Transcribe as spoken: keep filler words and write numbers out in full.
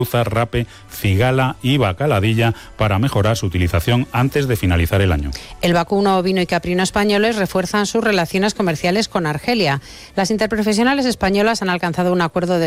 Rape, Cigala y Bacaladilla para mejorar su utilización antes de finalizar el año. El vacuno, ovino y caprino españoles refuerzan sus relaciones comerciales con Argelia. Las interprofesionales españolas han alcanzado un acuerdo de